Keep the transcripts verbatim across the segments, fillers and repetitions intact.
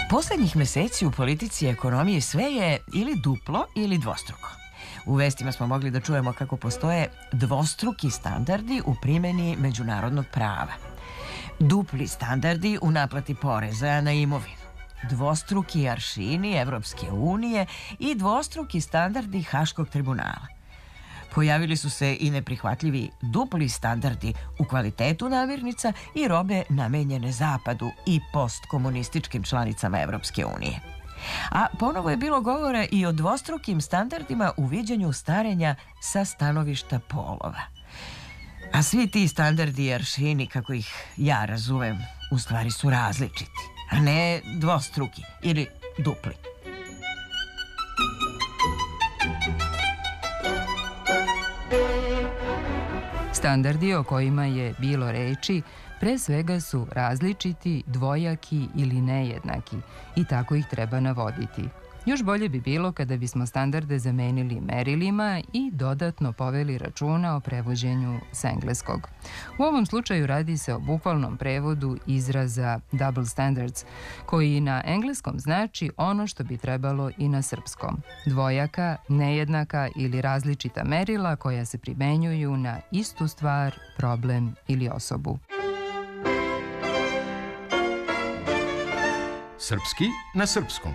Poslednjih meseci u politici i ekonomiji sve je ili duplo ili dvostruko. U vestima smo mogli da čujemo kako postoje dvostruki standardi u primjeni međunarodnog prava. Dupli standardi u naplati poreza na imovinu. Dvostruki aršini Evropske unije i dvostruki standardi Haškog tribunala. Pojavili su se i neprihvatljivi dupli standardi u kvalitetu namirnica i robe namenjene Zapadu i postkomunističkim članicama Evropske unije. A ponovo je bilo govora i o dvostrukim standardima u viđenju starenja sa stanovišta polova. A svi ti standardi i aršini, kako ih ja razumem, u stvari su različiti, a ne dvostruki ili dupli. Standardi o kojima je bilo reči pre svega su različiti, dvojaki ili nejednaki i tako ih treba navoditi. Još bolje bi bilo kada bismo standarde zamenili merilima i dodatno poveli računa o prevođenju s engleskog. U ovom slučaju radi se o bukvalnom prevodu izraza double standards, koji na engleskom znači ono što bi trebalo i na srpskom. Dvojaka, nejednaka ili različita merila koja se primenjuju na istu stvar, problem ili osobu. Srpski na srpskom.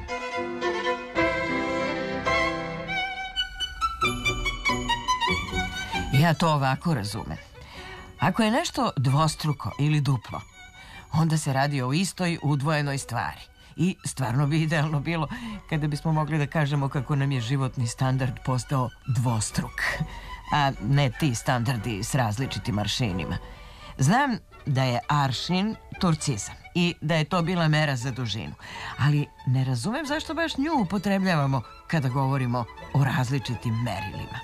Ja to ovako razumem. Ako je nešto dvostruko ili duplo, onda se radi o istoj udvojenoj stvari. I stvarno bi idealno bilo kada bismo mogli da kažemo kako nam je životni standard postao dvostruk, a ne ti standardi s različitim aršinima. Znam da je aršin turcizam i da je to bila mera za dužinu, ali ne razumem zašto baš nju upotrebljavamo kada govorimo o različitim merilima.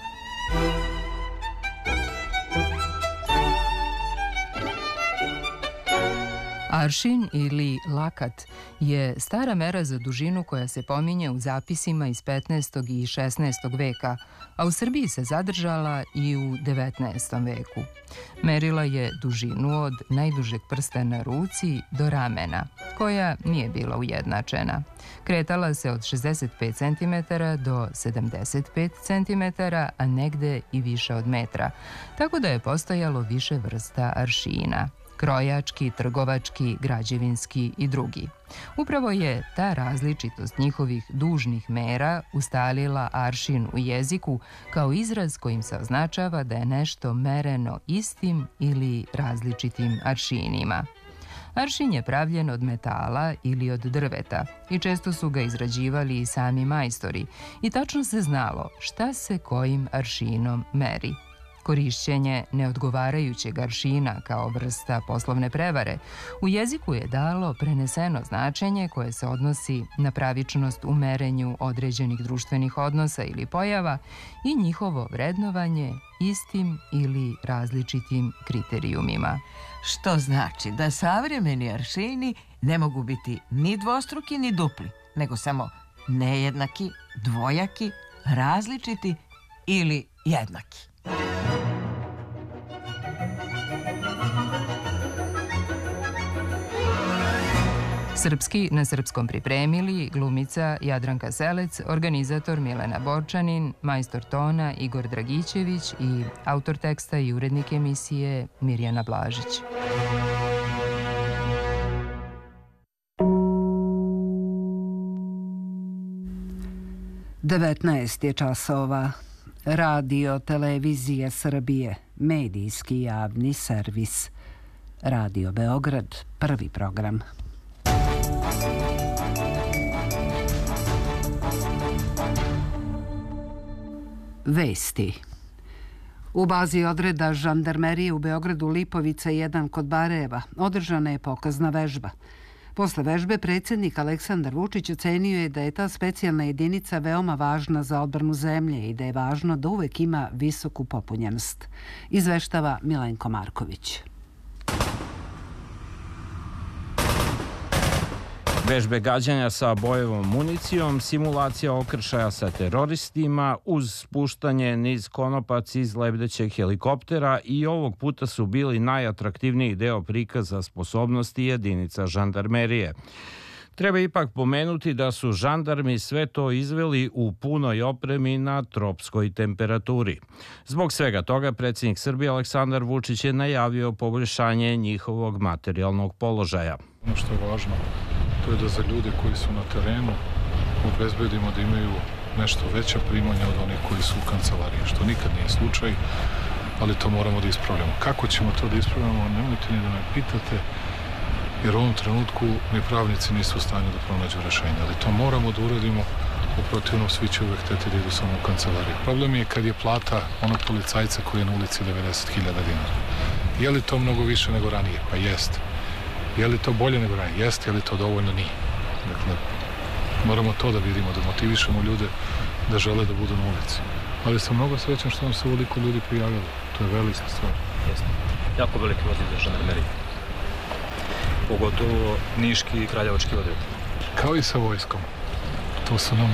Aršin ili lakat je stara mera za dužinu koja se pominje u zapisima iz petnaestog i šesnaestog veka, a u Srbiji se zadržala i u devetnaestom veku. Merila je dužinu od najdužeg prsta na ruci do ramena, koja nije bila ujednačena. Kretala se od šezdeset pet centimetara do sedamdeset pet centimetara, a negde i više od metra, tako da je postojalo više vrsta aršina. Krojački, trgovački, građevinski i drugi. Upravo je ta različitost njihovih dužnih mera ustalila aršin u jeziku kao izraz kojim se označava da je nešto mereno istim ili različitim aršinima. Aršin je pravljen od metala ili od drveta i često su ga izrađivali i sami majstori i tačno se znalo šta se kojim aršinom meri. Korišćenje neodgovarajućeg aršina kao vrsta poslovne prevare u jeziku je dalo preneseno značenje koje se odnosi na pravičnost u merenju određenih društvenih odnosa ili pojava i njihovo vrednovanje istim ili različitim kriterijumima. Što znači da savremeni aršini ne mogu biti ni dvostruki ni dupli, nego samo nejednaki, dvojaki, različiti ili jednaki. Srpski na srpskom pripremili glumica Jadranka Selec, organizator Milena Borčanin, majstor tona Igor Dragićević i autor teksta i urednik emisije Mirjana Blažić. devetnaest je časova. Radio, televizija Srbije, medijski javni servis. Radio Beograd, prvi program. Vesti. U bazi odreda žandarmerije u Beogradu Lipovica jedan kod Bareva održana je pokazna vežba. Posle vežbe predsjednik Aleksandar Vučić ocenio je da je ta specijalna jedinica veoma važna za odbranu zemlje i da je važno da uvek ima visoku popunjenost. Izveštava Milenko Marković. Vežbe gađanja sa bojevom municijom, simulacija okršaja sa teroristima uz spuštanje niz konopac iz lebdećeg helikoptera i ovog puta su bili najatraktivniji deo prikaza sposobnosti jedinica žandarmerije. Treba ipak pomenuti da su žandarmi sve to izveli u punoj opremi na tropskoj temperaturi. Zbog svega toga predsjednik Srbije Aleksandar Vučić je najavio poboljšanje njihovog materijalnog položaja. Ono što je važno, to je da za ljude koji su na terenu obezbedimo da imaju nešto veća primanja od onih koji su u kancelariji, što nikad nije slučaj, ali to moramo da ispravljamo. Kako ćemo to da ispravljamo, nemojte ni da me pitate, jer u ovom trenutku ni pravnici nisu u stanju da pronađu rešenje, ali to moramo da uradimo, u protivnom svi će uvek hteti da idu samo u kancelariju. Problem je kad je plata onog policajca koji je na ulici devedeset hiljada dinara. Je li to mnogo više nego ranije? Pa jeste. Je li to bolje nego ranije? Jeste. Je li to dovoljno? Nije. Dakle, moramo to da vidimo, da motivišemo ljude da žele da budu na ulici. Ali sam mnogo srećan što nam se ovoliko ljudi prijavilo. To je velika stvar. Jeste. Jako veliki odliv za žandarmeriju. Pogotovo niški i kraljevački odred. Kao i sa vojskom. To su nam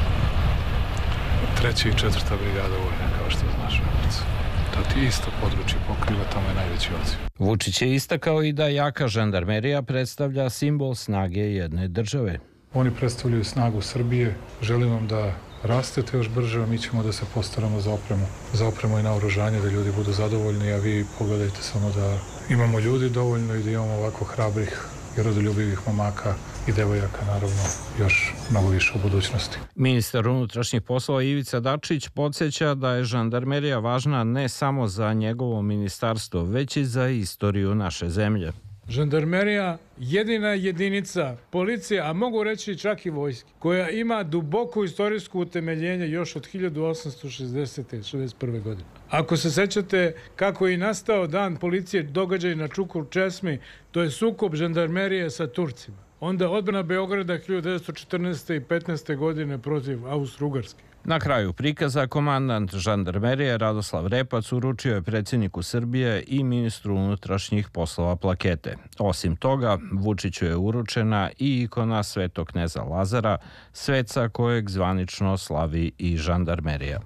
treća i četvrta brigada vojne, kao što znaš. To ti isto područje pokriva, tamo je najveći odziv. Vučić je istakao i da jaka žandarmerija predstavlja simbol snage jedne države. Oni predstavljaju snagu Srbije. Želim vam da rastete još brže, a mi ćemo da se postaramo za opremu. Za opremu i naoružanje, da ljudi budu zadovoljni, a vi pogledajte samo da imamo ljudi dovoljno i da imamo ovako hrabrih i rodoljubivih momaka i devojaka, naravno, još mnogo više u budućnosti. Ministar unutrašnjih poslova Ivica Dačić podsjeća da je žandarmerija važna ne samo za njegovo ministarstvo, već i za istoriju naše zemlje. Žandarmerija jedina jedinica policije, a mogu reći čak i vojske, koja ima duboko istorijsko utemeljenje još od hiljadu osamsto šezdesete. šezdeset prve. godine. Ako se sećate kako je nastao dan policije, događaj na Čukur Česmi, to je sukob žandarmerije sa Turcima. Onda odbrana Beograda hiljadu devetsto četrnaeste. i petnaeste. godine protiv Austro-Ugarske. Na kraju prikaza komandant žandarmerije Radoslav Repac uručio je predsjedniku Srbije i ministru unutrašnjih poslova plakete. Osim toga, Vučiću je uručena i ikona Svetog kneza Lazara, sveca kojeg zvanično slavi i žandarmerija.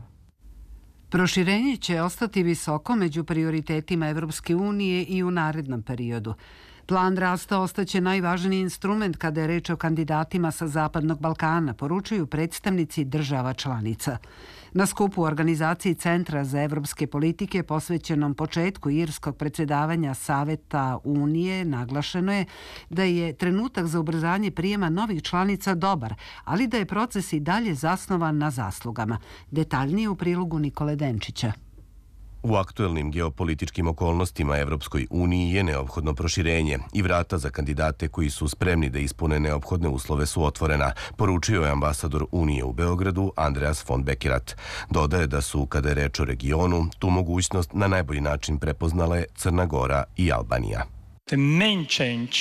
Proširenje će ostati visoko među prioritetima Evropske unije i u narednom periodu. Plan rasta ostaće najvažniji instrument kada je reč o kandidatima sa Zapadnog Balkana, poručuju predstavnici država članica. Na skupu u organizaciji Centra za evropske politike posvećenom početku irskog predsjedavanja Saveta Unije naglašeno je da je trenutak za ubrzanje prijema novih članica dobar, ali da je proces i dalje zasnovan na zaslugama. Detaljnije u prilogu Nikole Denčića. U aktuelnim geopolitičkim okolnostima Evropskoj uniji je neophodno proširenje i vrata za kandidate koji su spremni da ispune neophodne uslove su otvorena, poručio je ambasador Unije u Beogradu Andreas von Bekerat. Dodaje da su, kada je reč o regionu, tu mogućnost na najbolji način prepoznale Crna Gora i Albanija. The main change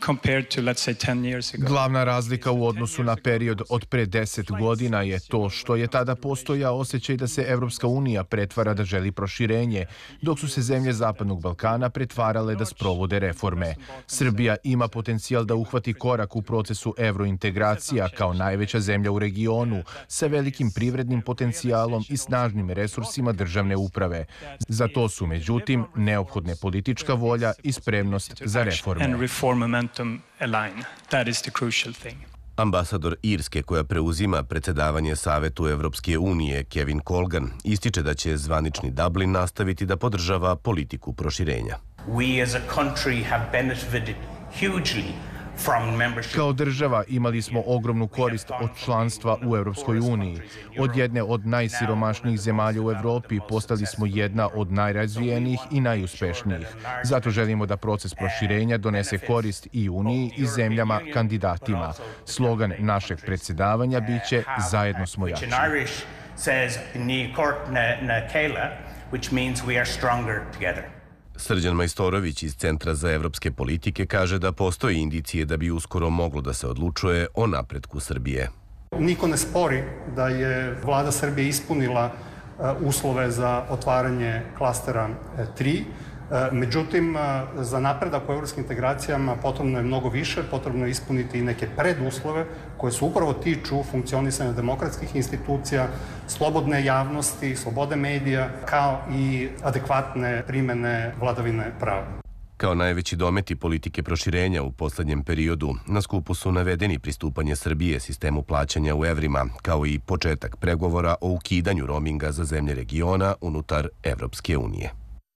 Glavna razlika u odnosu na period od pre deset godina je to što je tada postojao osjećaj da se Evropska unija pretvara da želi proširenje, dok su se zemlje Zapadnog Balkana pretvarale da sprovode reforme. Srbija ima potencijal da uhvati korak u procesu evrointegracija kao najveća zemlja u regionu, sa velikim privrednim potencijalom i snažnim resursima državne uprave. Za to su, međutim, neophodne politička volja i spremnost za reforme. Ambasador Irske, koja preuzima predsjedavanje Savetu Evropske unije, Kevin Colgan, ističe da će zvanični Dublin nastaviti da podržava politiku proširenja. Kao država imali smo ogromnu korist od članstva u Evropskoj uniji. Od jedne od najsiromašnijih zemalja u Evropi postali smo jedna od najrazvijenijih i najuspešnijih. Zato želimo da proces proširenja donese korist i Uniji i zemljama kandidatima. Slogan našeg predsjedavanja biće Zajedno smo jači. Srđan Majstorović iz Centra za evropske politike kaže da postoji indicije da bi uskoro moglo da se odlučuje o napretku Srbije. Niko ne spori da je vlada Srbije ispunila uslove za otvaranje klastera tri. Međutim, za napredak u evropskim integracijama potrebno je mnogo više, potrebno je ispuniti i neke preduslove koje se upravo tiču funkcionisanja demokratskih institucija, slobodne javnosti, slobode medija, kao i adekvatne primene vladavine prava. Kao najveći dometi politike proširenja u poslednjem periodu, na skupu su navedeni pristupanje Srbije sistemu plaćanja u evrima, kao i početak pregovora o ukidanju roaminga za zemlje regiona unutar Evropske unije.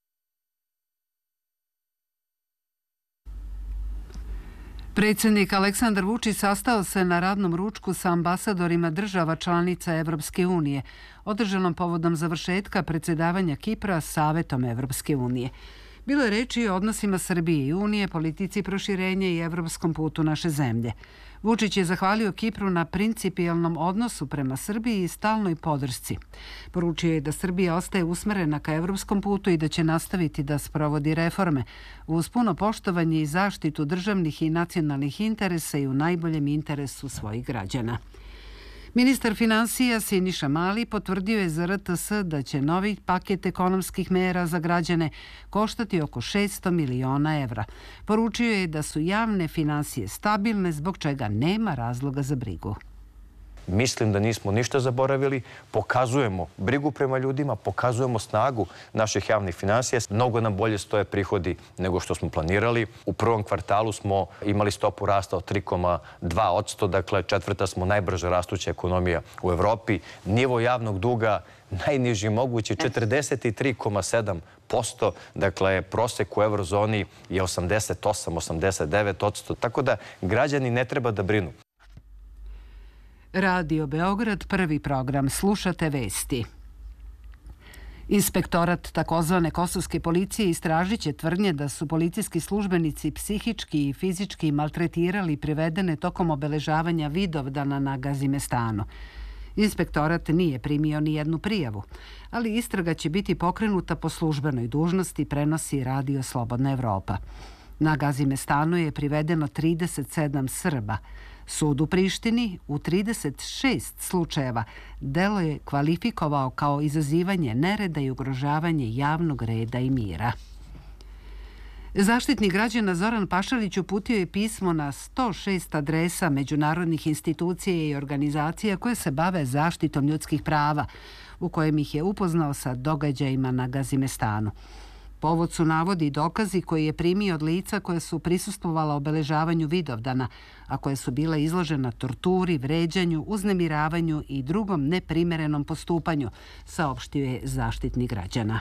Predsjednik Aleksandar Vučić sastao se na radnom ručku sa ambasadorima država članica Evropske unije, održanom povodom završetka predsjedavanja Kipra Savetom Evropske unije. Bilo je reči i o odnosima Srbije i Unije, politici proširenja i evropskom putu naše zemlje. Vučić je zahvalio Kipru na principijelnom odnosu prema Srbiji i stalnoj podršci. Poručio je da Srbija ostaje usmerena ka evropskom putu i da će nastaviti da sprovodi reforme uz puno poštovanje i zaštitu državnih i nacionalnih interesa i u najboljem interesu svojih građana. Ministar finansija Siniša Mali potvrdio je za R T S da će novi paket ekonomskih mera za građane koštati oko šesto miliona evra. Poručio je da su javne finansije stabilne, zbog čega nema razloga za brigu. Mislim da nismo ništa zaboravili, pokazujemo brigu prema ljudima, pokazujemo snagu naših javnih finansija. Mnogo nam bolje stoje prihodi nego što smo planirali. U prvom kvartalu smo imali stopu rasta od tri zarez dva posto, dakle četvrta smo najbrže rastuća ekonomija u Evropi. Nivo javnog duga najniži mogući, četrdeset tri zarez sedam posto, dakle prosek u eurozoni je osamdeset osam do osamdeset devet posto, tako da građani ne treba da brinu. Radio Beograd, prvi program. Slušate vesti. Inspektorat takozvane kosovske policije istražit će tvrdnje da su policijski službenici psihički i fizički maltretirali privedene tokom obeležavanja Vidovdana na Gazimestanu. Inspektorat nije primio ni jednu prijavu, ali istraga će biti pokrenuta po službenoj dužnosti, prenosi Radio Slobodna Evropa. Na Gazimestanu je privedeno trideset sedam Srba. Sud u Prištini u trideset šest slučajeva delo je kvalifikovao kao izazivanje nereda i ugrožavanje javnog reda i mira. Zaštitnik građana Zoran Pašalić uputio je pismo na sto šest adresa međunarodnih institucija i organizacija koje se bave zaštitom ljudskih prava, u kojem ih je upoznao sa događajima na Gazimestanu. Povod su navodi i dokazi koji je primio od lica koje su prisustvovala obeležavanju Vidovdana, a koje su bila izložena torturi, vređanju, uznemiravanju i drugom neprimerenom postupanju, saopštio je zaštitnik građana.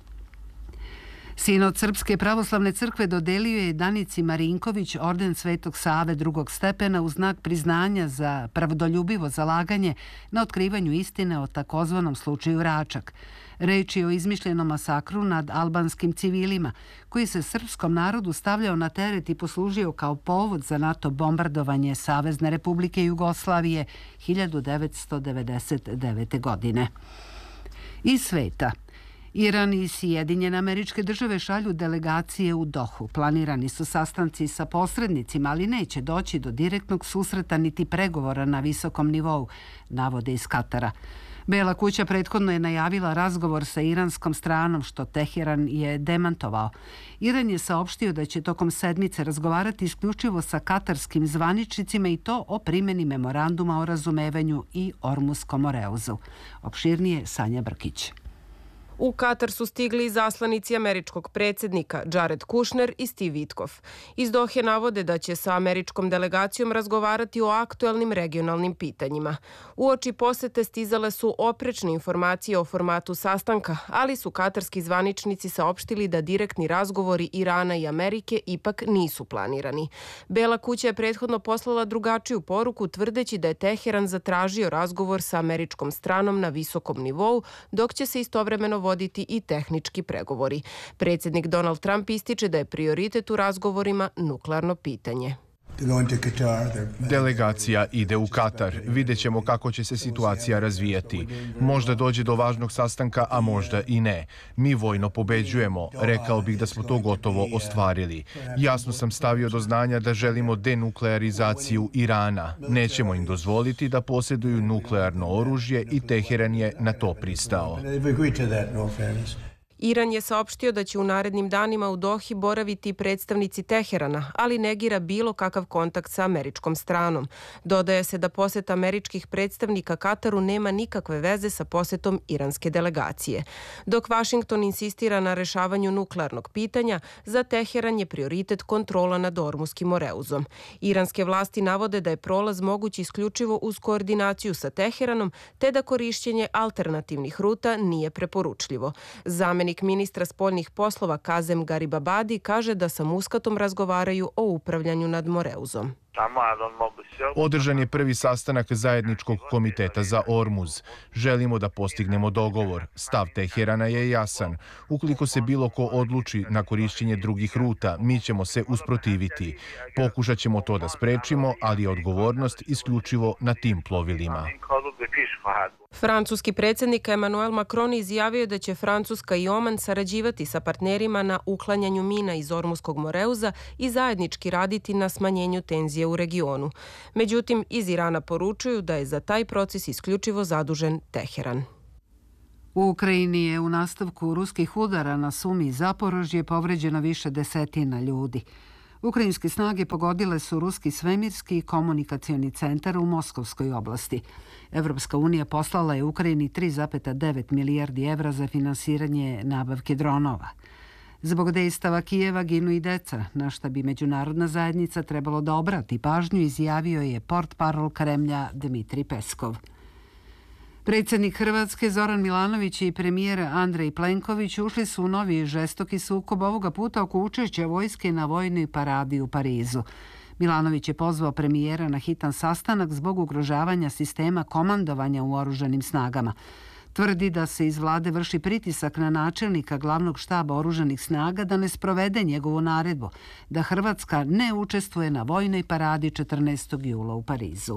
Sinod Srpske pravoslavne crkve dodelio je Danici Marinković orden Svetog Save drugog stepena u znak priznanja za pravdoljubivo zalaganje na otkrivanju istine o takozvanom slučaju Račak. Reč je o izmišljenom masakru nad albanskim civilima, koji se srpskom narodu stavljao na teret i poslužio kao povod za NATO bombardovanje Savezne Republike Jugoslavije hiljadu devetsto devedeset devete. godine. Iz sveta. Iran i Sjedinjene Američke Države šalju delegacije u Dohu. Planirani su sastanci sa posrednicima, ali neće doći do direktnog susreta niti pregovora na visokom nivou, navode iz Katara. Bela kuća prethodno je najavila razgovor sa iranskom stranom, što Teheran je demantovao. Iran je saopštio da će tokom sedmice razgovarati isključivo sa katarskim zvaničnicima i to o primjeni memoranduma o razumevanju i Ormuskom oreuzu. Opširnije Sanja Brkić. U Katar su stigli zaslanici američkog predsjednika Jared Kushner i Steve Witkoff. Iz Dohe navode da će sa američkom delegacijom razgovarati o aktuelnim regionalnim pitanjima. Uoči posete stizale su oprečne informacije o formatu sastanka, ali su katarski zvaničnici saopštili da direktni razgovori Irana i Amerike ipak nisu planirani. Bela kuća je prethodno poslala drugačiju poruku, tvrdeći da je Teheran zatražio razgovor sa američkom stranom na visokom nivou, dok će se istovremeno voditi i tehnički pregovori. Predsjednik Donald Trump ističe da je prioritet u razgovorima nuklearno pitanje. Delegacija ide u Katar. Vidjet ćemo kako će se situacija razvijati. Možda dođe do važnog sastanka, a možda i ne. Mi vojno pobeđujemo. Rekao bih da smo to gotovo ostvarili. Jasno sam stavio do znanja da želimo denuklearizaciju Irana. Nećemo im dozvoliti da posjeduju nuklearno oružje i Teheran je na to pristao. Iran je saopštio da će u narednim danima u Dohi boraviti predstavnici Teherana, ali negira bilo kakav kontakt sa američkom stranom. Dodaje se da posjet američkih predstavnika Kataru nema nikakve veze sa posjetom iranske delegacije. Dok Vašington insistira na rešavanju nuklearnog pitanja, za Teheran je prioritet kontrola nad Ormuskim Moreuzom. Iranske vlasti navode da je prolaz moguć isključivo uz koordinaciju sa Teheranom, te da korišćenje alternativnih ruta nije preporučljivo. Zamenik ministra spoljnih poslova Kazem Garibabadi kaže da sa Muskatom razgovaraju o upravljanju nad Moreuzom. Održan je prvi sastanak zajedničkog komiteta za Ormuz. Želimo da postignemo dogovor. Stav Teherana je jasan. Ukoliko se bilo ko odluči na korišćenje drugih ruta, mi ćemo se usprotiviti. Pokušat ćemo to da sprečimo, ali je odgovornost isključivo na tim plovilima. Francuski predsjednik Emmanuel Macron izjavio da će Francuska i Oman sarađivati sa partnerima na uklanjanju mina iz Ormuskog Moreuza i zajednički raditi na smanjenju tenzije u regionu. Međutim, iz Irana poručuju da je za taj proces isključivo zadužen Teheran. U Ukrajini je u nastavku ruskih udara na Sumi i Zaporožje povređeno više desetina ljudi. Ukrajinske snage pogodile su ruski svemirski i komunikacioni centar u Moskovskoj oblasti. Evropska unija poslala je Ukrajini tri zarez devet milijardi evra za finansiranje nabavke dronova. Zbog dejstava Kijeva ginu i deca, na šta bi međunarodna zajednica trebalo da obrati pažnju, izjavio je portparol Kremlja Dmitrij Peskov. Predsjednik Hrvatske Zoran Milanović i premijer Andrej Plenković ušli su u novi žestoki sukob, ovoga puta oko učešća vojske na vojnoj paradi u Parizu. Milanović je pozvao premijera na hitan sastanak zbog ugrožavanja sistema komandovanja u oružanim snagama. Tvrdi da se iz vlade vrši pritisak na načelnika glavnog štaba oružanih snaga da ne sprovede njegovu naredbu, da Hrvatska ne učestvuje na vojnoj paradi četrnaestog jula u Parizu.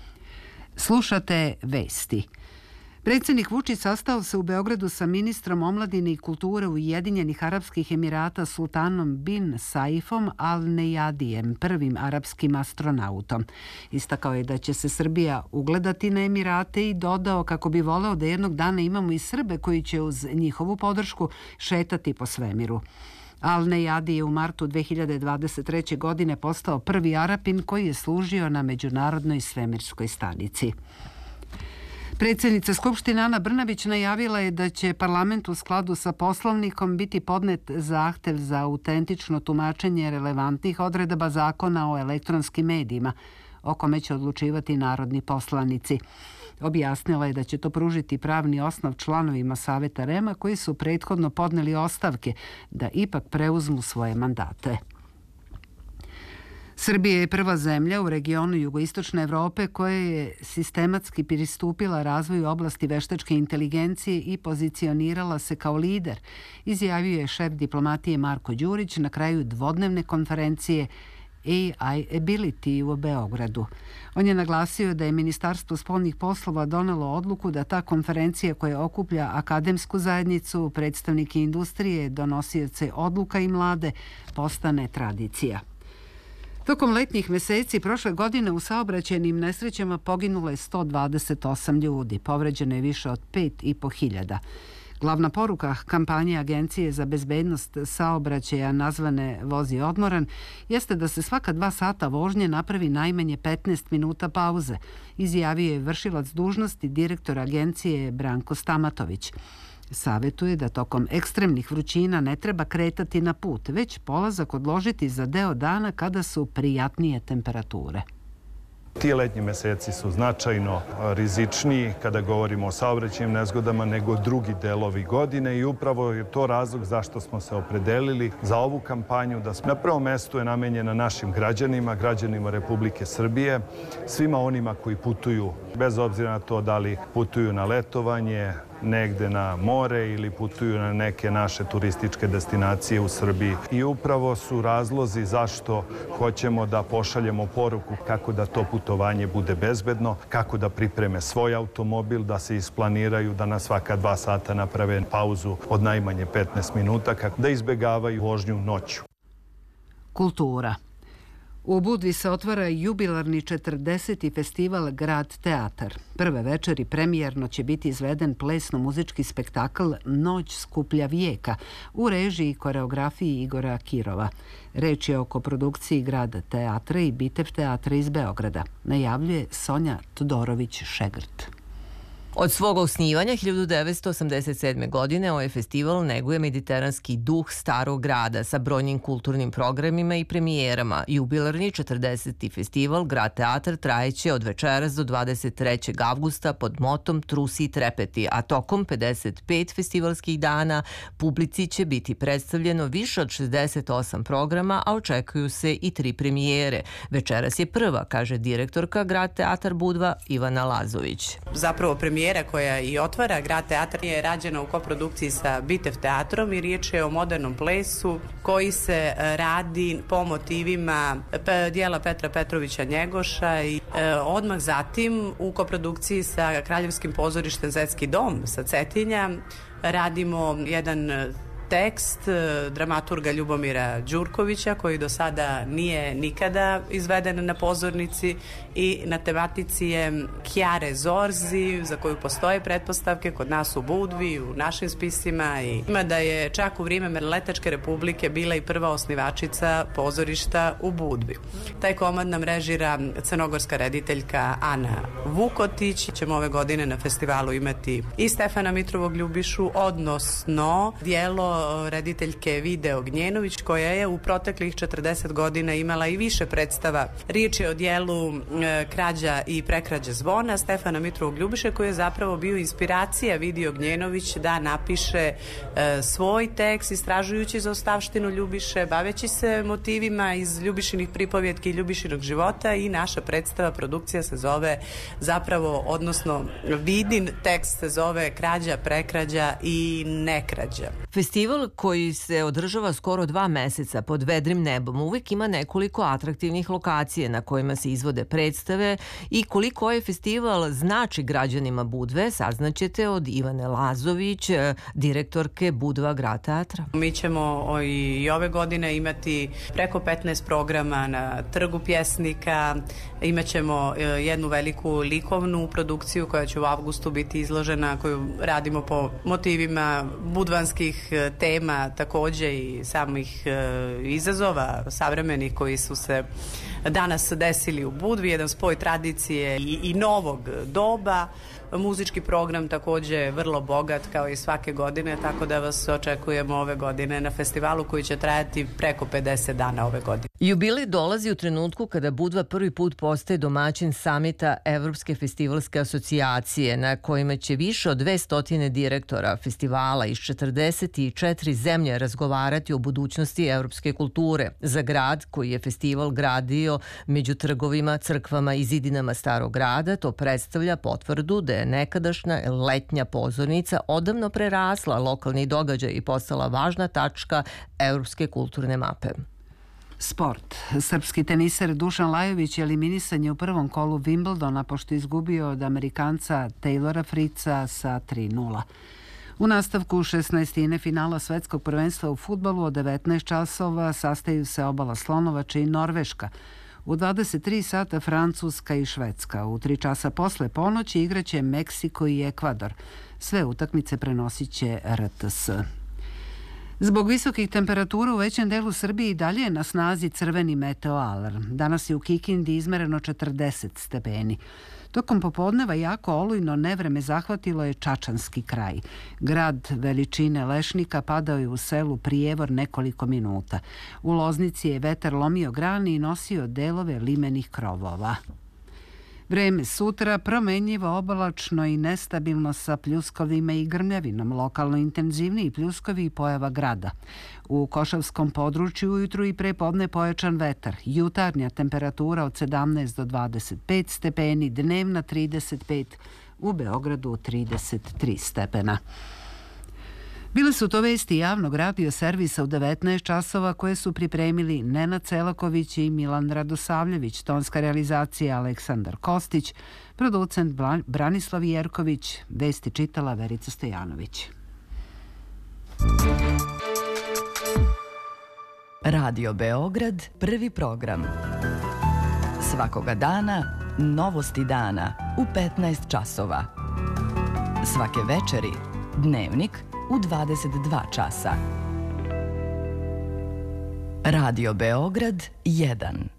Slušate vesti. Predsjednik Vučić sastao se u Beogradu sa ministrom omladine i kulture Ujedinjenih Arapskih Emirata Sultanom bin Saifom Al Nejadijem, prvim arapskim astronautom. Istakao je da će se Srbija ugledati na Emirate i dodao kako bi voleo da jednog dana imamo i Srbe koji će uz njihovu podršku šetati po svemiru. Al Nejadi je u martu dve hiljade dvadeset treće. godine postao prvi Arapin koji je služio na Međunarodnoj svemirskoj stanici. Predsjednica Skupštine Ana Brnabić najavila je da će parlament u skladu sa Poslovnikom biti podnet zahtev za autentično tumačenje relevantnih odredaba zakona o elektronskim medijima, o kome će odlučivati narodni poslanici. Objasnila je da će to pružiti pravni osnov članovima Saveta R E M-a koji su prethodno podneli ostavke da ipak preuzmu svoje mandate. Srbija je prva zemlja u regionu jugoistočne Evrope koja je sistematski pristupila razvoju oblasti veštačke inteligencije i pozicionirala se kao lider, izjavio je šef diplomatije Marko Đurić na kraju dvodnevne konferencije A I Ability u Beogradu. On je naglasio da je Ministarstvo spoljnih poslova donelo odluku da ta konferencija koja okuplja akademsku zajednicu, predstavnike industrije, donosioce odluka i mlade postane tradicija. Tokom letnjih meseci prošle godine u saobraćajnim nesrećama poginulo je sto dvadeset osam ljudi, povređeno je više od pet i po hiljada. Glavna poruka kampanje Agencije za bezbednost saobraćaja nazvane Vozi odmoran jeste da se svaka dva sata vožnje napravi najmanje petnaest minuta pauze, izjavio je vršilac dužnosti direktor agencije Branko Stamatović. Savetuje da tokom ekstremnih vrućina ne treba kretati na put, već polazak odložiti za deo dana kada su prijatnije temperature. Ti letnji meseci su značajno rizičniji kada govorimo o saobraćajnim nezgodama nego drugi delovi godine i upravo je to razlog zašto smo se opredelili za ovu kampanju. Da na prvom mestu je namenjena našim građanima, građanima Republike Srbije, svima onima koji putuju, bez obzira na to da li putuju na letovanje, negde na more ili putuju na neke naše turističke destinacije u Srbiji. I upravo su razlozi zašto hoćemo da pošaljemo poruku kako da to putovanje bude bezbedno, kako da pripreme svoj automobil, da se isplaniraju da na svaka dva sata naprave pauzu od najmanje petnaest minuta, kako da izbegavaju vožnju noću. Kultura. U Budvi se otvara jubilarni četrdeseti festival Grad teatar. Prve večeri premijerno će biti izveden plesno-muzički spektakl Noć skuplja vijeka u režiji i koreografiji Igora Kirova. Reč je o koprodukciji Grad teatra i Bitev teatra iz Beograda, najavljuje Sonja Todorović-Šegrt. Od svog osnivanja hiljadu devetsto osamdeset sedme. godine ovaj festival neguje mediteranski duh starog grada sa brojnim kulturnim programima i premijerama. Jubilarni četrdeseti festival Grad teatar trajeće od večeras do dvadeset trećeg avgusta pod motom Trusi i trepeti, a tokom pedeset pet festivalskih dana publici će biti predstavljeno više od šezdeset osam programa, a očekuju se i tri premijere. Večeras je prva, kaže direktorka Grad teatar Budva Ivana Lazović. Zapravo premijera koja i otvara Grad teatar je rađena u koprodukciji sa Bitev teatrom i riječ je o modernom plesu koji se radi po motivima dijela Petra Petrovića Njegoša i odmah zatim u koprodukciji sa Kraljevskim pozorištem Zetski dom sa Cetinja radimo jedan tekst dramaturga Ljubomira Đurkovića koji do sada nije nikada izveden na pozornici i na tematici je Kjare Zorzi za koju postoje pretpostavke kod nas u Budvi, u našim spisima i ima da je čak u vrijeme Merletačke republike bila i prva osnivačica pozorišta u Budvi. Taj komad nam režira crnogorska rediteljka Ana Vukotić. Ćemo ove godine na festivalu imati i Stefana Mitrovog Ljubišu, odnosno dijelo rediteljke Vide Ognjenović koja je u proteklih četrdeset godina imala i više predstava. Riječ je o dijelu e, Krađa i prekrađa zvona Stefana Mitrovog Ljubiše koji je zapravo bio inspiracija Vidi Ognjenović da napiše e, svoj tekst istražujući za ostavštinu Ljubiše, baveći se motivima iz Ljubišinih pripovjetki i Ljubišinog života i naša predstava, produkcija se zove zapravo, odnosno Vidin tekst se zove Krađa, prekrađa i nekrađa. Festival koji se održava skoro dva meseca pod vedrim nebom uvijek ima nekoliko atraktivnih lokacije na kojima se izvode predstave i koliko ovaj festival znači građanima Budve saznaćete od Ivane Lazović, direktorke Budva Grad teatra. Mi ćemo i ove godine imati preko petnaest programa na Trgu pjesnika, imat ćemo jednu veliku likovnu produkciju koja će u avgustu biti izložena, koju radimo po motivima budvanskih tema, također i samih e, izazova savremenih koji su se danas desili u Budvi, jedan spoj tradicije i, i novog doba. Muzički program također vrlo bogat kao i svake godine, tako da vas očekujemo ove godine na festivalu koji će trajati preko pedeset dana ove godine. Jubilej dolazi u trenutku kada Budva prvi put postaje domaćin samita Evropske festivalske asocijacije na kojima će više od dvesta direktora festivala iz četrdeset četiri zemlje razgovarati o budućnosti evropske kulture. Za grad koji je festival gradio među trgovima, crkvama i zidinama starog grada, to predstavlja potvrdu da je nekadašnja letnja pozornica odavno prerasla lokalni događaj i postala važna tačka evropske kulturne mape. Sport. Srpski teniser Dušan Lajović je eliminisan je u prvom kolu Wimbledona pošto izgubio od Amerikanca Taylora Fritza sa tri nula. U nastavku šesnaestine finala svetskog prvenstva u fudbalu od devetnaest časova sastaju se Obala Slonovača i Norveška. U dvadeset tri sata Francuska i Švedska. U tri časa posle ponoći igraće Meksiko i Ekvador. Sve utakmice prenosit će R T S. Zbog visokih temperatura u većem delu Srbije i dalje je na snazi crveni meteo alarm. Danas je u Kikindi izmereno četrdeset stepeni. Tokom popodneva jako olujno nevreme zahvatilo je Čačanski kraj. Grad veličine lešnika padao je u selu Prijevor nekoliko minuta. U Loznici je vetar lomio grani i nosio delove limenih krovova. Vreme sutra promenljivo, oblačno i nestabilno sa pljuskovima i grmljavinom, lokalno intenzivniji pljuskovi i pojava grada. U Košavskom području ujutru i prepodne pojačan vetar. Jutarnja temperatura od sedamnaest do dvadeset pet stepeni, dnevna trideset pet, u Beogradu trideset tri stepena. Bile su to vesti javnog radio servisa u devetnaest časova koje su pripremili Nenad Celaković i Milan Radosavljević, tonska realizacija Aleksandar Kostić, producent Branislav Jerković, vesti čitala Verica Stojanović. Radio Beograd, prvi program. Svakoga dana, novosti dana u petnaest časova. Svake večeri, dnevnik u dvadeset dva časa. Radio Beograd jedan.